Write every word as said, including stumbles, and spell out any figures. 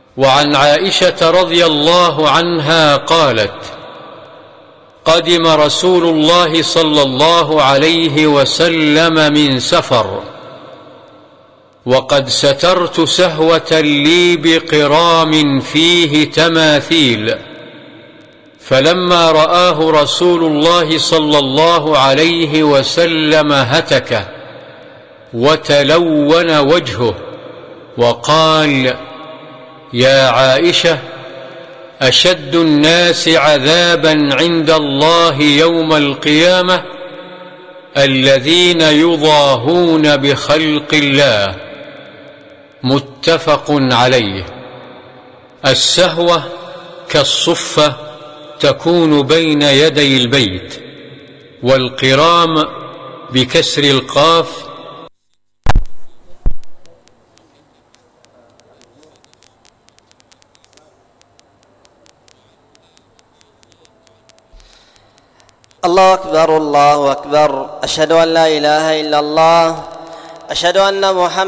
وعن عائشة رضي الله عنها قالت: قدم رسول الله صلى الله عليه وسلم من سفر، وقد سترت سهوة لي بقرام فيه تماثيل، فلما رآه رسول الله صلى الله عليه وسلم هتكه وتلون وجهه وقال: يا عائشة، أشد الناس عذابا عند الله يوم القيامة الذين يضاهون بخلق الله. متفق عليه. السهوة كالصفة تكون بين يدي البيت، والقرام بكسر القاف الله أكبر الله أكبر. أشهد أن لا إله إلا الله. أشهد أن محمد